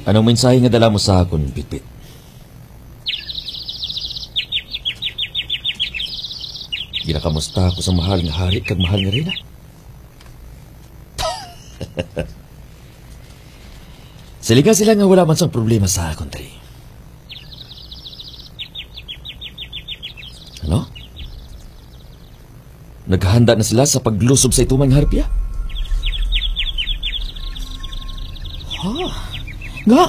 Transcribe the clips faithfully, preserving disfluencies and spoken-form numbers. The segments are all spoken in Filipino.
Anong mensahe nga dala mo sa akon, Pitpit? Ginakamusta ako sa mahal nga hari kag mahal nga rina? Siliga sila nga wala man sang problema sa akon, Tri. Ano? Naghahanda na sila sa paglusob sa ituman nga harpya? Ha? Nga?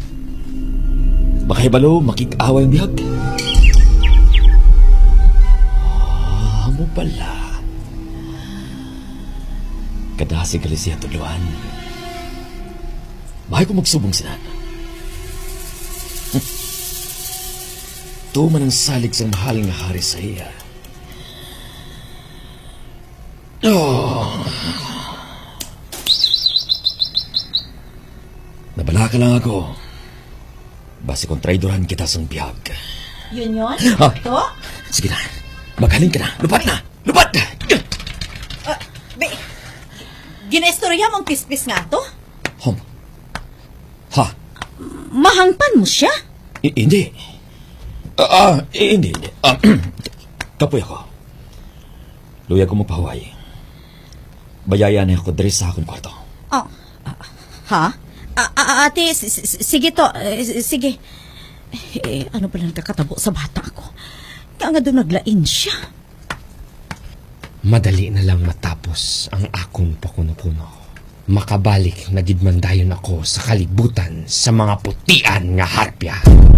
Baka hibalo makik-awa yung bihag? Ah, mo pala. Kadasi gali siya tuluan. Bahay ko magsubong sila. Hm. Tuman ang salig sa mahal nga hari sa iya. Oh. Nabala ka lang ako. Basi kong traidoran kita sa biyag. Yun yun? Ah, Ito? sige na. Magaling ka na. Lupat na. Lupat! Uh, be, ginaistorya mong pispis nga to? Hom. Ha? Mahangpan mo siya? I- hindi. Ah, ah, eh, hindi, hindi. Ah, kapoy ako. Luya ko magpahuway. Bayayan na ako dres sa akong kwarto. Oh. Uh, ha? A- a- ate, s- s- sige to. Eh, sige. Eh, ano pala nagkakatabo sa bata ko? Kaya nga doon naglain siya. Madali na lang matapos ang akong pakuno-kuno. Makabalik na gidmandayon ako sa kalibutan sa mga putian nga harpya.